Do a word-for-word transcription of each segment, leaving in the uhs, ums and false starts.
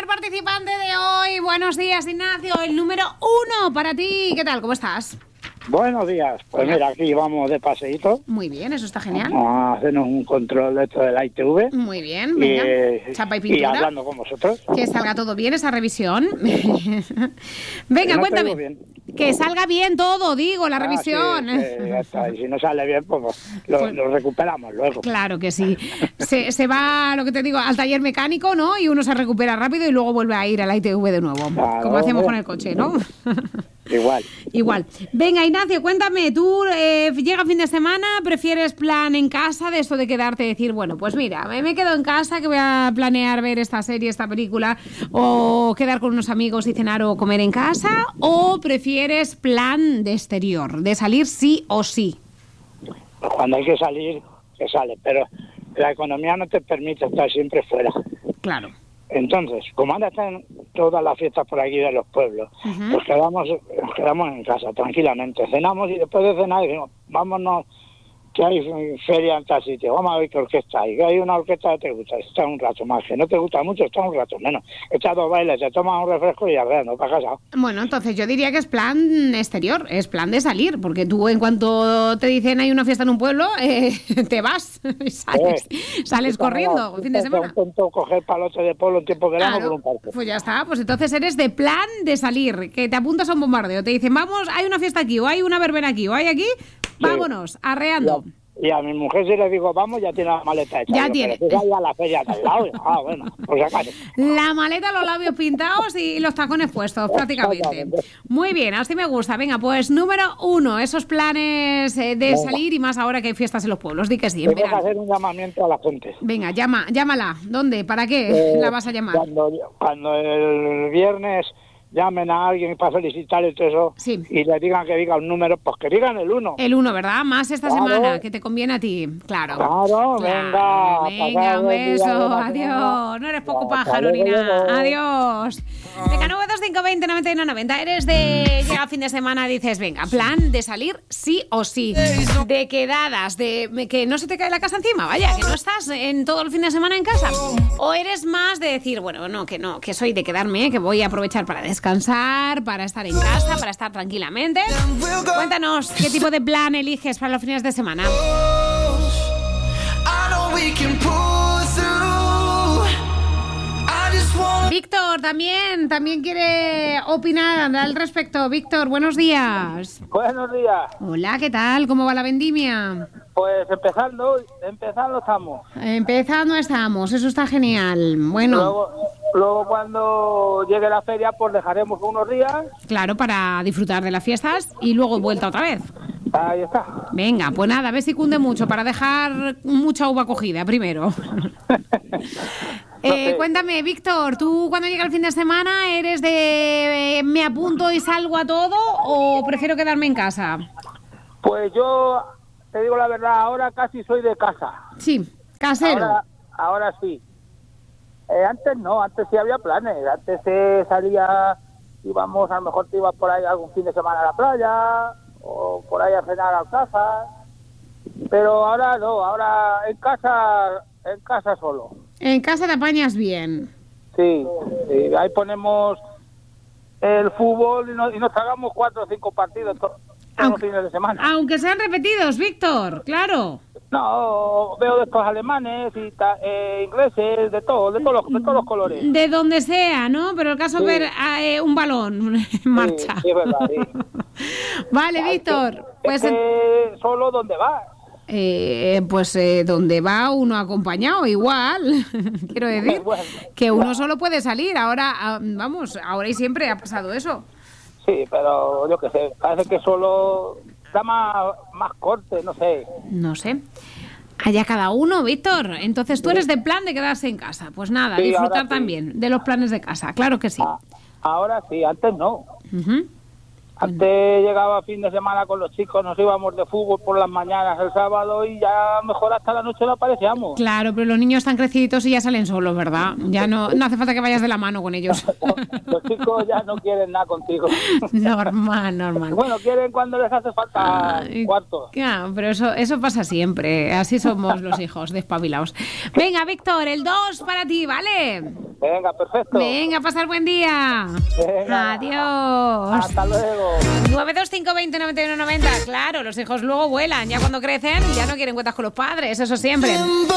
participante de hoy. Buenos días, Ignacio. El número uno para ti. ¿Qué tal? ¿Cómo estás? Buenos días. Pues Hola. mira, aquí vamos de paseíto. Muy bien, eso está genial. Vamos a hacernos un control de esto de la I T V. Muy bien, venga. Y, Chapa y y pintura. hablando con vosotros. Que salga todo bien esa revisión. Venga, No te cuéntame. oigo bien. Que salga bien todo, digo, la Ah, revisión. sí, que ya está. Y si no sale bien, pues, pues, lo, Pues- lo recuperamos luego. Claro que sí. Se, se va, lo que te digo, al taller mecánico, ¿no? Y uno se recupera rápido y luego vuelve a ir a la I T V de nuevo. Claro. Como hacemos con el coche, ¿no? Igual. Igual. Venga, Ignacio, cuéntame, ¿tú eh, llega fin de semana, prefieres plan en casa de esto de quedarte y decir, bueno, pues mira, me, me quedo en casa que voy a planear ver esta serie, esta película, o quedar con unos amigos y cenar o comer en casa, o prefieres plan de exterior, de salir sí o sí? Pues cuando hay que salir, se sale. Pero la economía no te permite estar siempre fuera. Claro. Entonces, como ahora están todas las fiestas por aquí de los pueblos, Ujú. nos quedamos, nos quedamos en casa tranquilamente, cenamos y después de cenar decimos, vámonos, que hay feria en tal sitio, vamos a ver qué orquesta hay, que hay una orquesta que te gusta, está un rato más, que no te gusta mucho, está un rato menos, echas dos bailes, te tomas un refresco y ya ves, no para casa. Bueno, entonces yo diría que es plan exterior, es plan de salir, porque tú en cuanto te dicen hay una fiesta en un pueblo, eh, te vas y sales, Eh, sales corriendo el fin de semana. Intento coger palote de polo en tiempo de verano Claro, por un parque. pues ya está, pues entonces eres de plan de salir, que te apuntas a un bombardeo, te dicen, vamos, hay una fiesta aquí, o hay una verbena aquí, o hay aquí, vámonos, arreando. Y a mi mujer si le digo, vamos, ya tiene la maleta hecha. Ya Digo, tiene. pero si vaya a la feria de al lado. Ah, bueno, por si acaso. La maleta, los labios pintados y los tacones puestos, prácticamente. Exactamente. Muy bien, así me gusta. Venga, pues número uno, esos planes eh, de Venga. salir y más ahora que hay fiestas en los pueblos. Di que sí, en Tengo que verano. hacer un llamamiento a la gente. Venga, llama, llámala. ¿Dónde? ¿Para qué Eh, la vas a llamar? Cuando, cuando el viernes llamen a alguien para felicitar y todo eso, Sí. y le digan que diga un número, pues que digan el uno. El uno, ¿verdad? Más esta Claro. semana, que te conviene a ti. Claro. Claro, venga, Venga, pasad un buen día, beso. buena Adiós. semana. No eres poco Hasta pájaro ni luego. nada. Adiós. Venga, nueve dos cinco veinte noventa y uno noventa. Eres de llega fin de semana, dices, venga, plan de salir sí o sí. De quedadas, de que no se te cae la casa encima, vaya, que no estás en todo el fin de semana en casa. O eres más de decir, bueno, no, que no, que soy de quedarme, que voy a aprovechar para descansar, para estar en casa, para estar tranquilamente. Cuéntanos, ¿qué tipo de plan eliges para los fines de semana? Víctor también, también quiere opinar al respecto. Víctor, buenos días. Buenos días. Hola, ¿qué tal? ¿Cómo va la vendimia? Pues empezando, empezando estamos. Empezando estamos, eso está genial. Bueno, Luego, luego cuando llegue la feria, pues dejaremos unos días. claro, para disfrutar de las fiestas y luego vuelta otra vez. Ahí está. Venga, pues nada, a ver si cunde mucho para dejar mucha uva cogida primero. Eh, sé. cuéntame, Víctor, ¿tú cuando llega el fin de semana eres de eh, me apunto y salgo a todo o prefiero quedarme en casa? Pues yo, te digo la verdad, ahora casi soy de casa. Sí, casero. Ahora, ahora sí. Eh, antes no, antes sí había planes. Antes se salía, íbamos, a lo mejor te ibas por ahí algún fin de semana a la playa o por ahí a cenar a casa. Pero ahora no, ahora en casa, en casa solo. En casa te apañas bien. Sí, sí, ahí ponemos el fútbol y nos, y nos tragamos cuatro o cinco partidos to- todos los Aunque- fines de semana. Aunque sean repetidos, Víctor, claro. No, veo de estos alemanes y ta- eh, ingleses, de todo, de todos los, de todos los colores. De donde sea, ¿no? Pero el caso Sí. ver eh, un balón en marcha. sí, es verdad, sí. Vale, Es Víctor. que- Pues, es que solo donde vas. eh, pues eh, donde va uno acompañado, igual. Quiero decir Bueno, que uno solo puede salir. Ahora, ah, vamos, ahora y siempre ha pasado eso. Sí, pero yo qué sé, parece que solo da más, más corte, no sé. No sé. Allá cada uno, Víctor. Entonces tú eres de plan de quedarse en casa. Pues nada, Sí, disfrutar ahora sí. también de los planes de casa. Claro que sí. Ah, ahora sí, antes no. Ujú. Antes llegaba fin de semana con los chicos, nos íbamos de fútbol por las mañanas el sábado y ya mejor hasta la noche no aparecíamos. Claro, pero los niños están creciditos y ya salen solos, ¿verdad? Ya no, no hace falta que vayas de la mano con ellos. Los chicos ya no quieren nada contigo. Normal, normal. Bueno, quieren cuando les hace falta Ay, cuartos. claro, pero eso, eso pasa siempre. Así somos los hijos, despabilados. Venga, Víctor, el dos para ti, ¿vale? Venga, perfecto. Venga, a pasar buen día. Venga. Adiós. Hasta luego. nueve dos cinco dos cero nueve uno nueve cero. Claro, los hijos luego vuelan. Ya cuando crecen, ya no quieren cuentas con los padres. Eso siempre.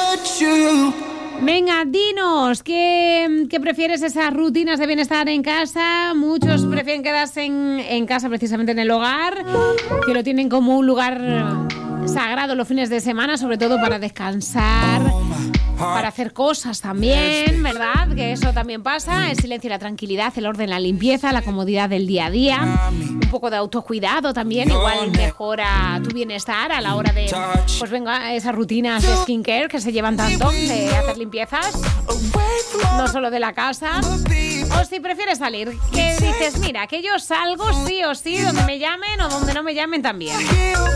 Venga, dinos, ¿qué, qué prefieres, esas rutinas de bienestar en casa? Muchos prefieren quedarse en, en casa, precisamente en el hogar, que lo tienen como un lugar sagrado los fines de semana, sobre todo para descansar, para hacer cosas también, ¿verdad? Que eso también pasa, el silencio y la tranquilidad, el orden, la limpieza, la comodidad del día a día, un poco de autocuidado también, igual mejora tu bienestar a la hora de, pues venga, esas rutinas de skincare que se llevan tanto, de hacer limpiezas, no solo de la casa. O si prefieres salir, que dices, mira, que yo salgo sí o sí, donde me llamen o donde no me llamen también.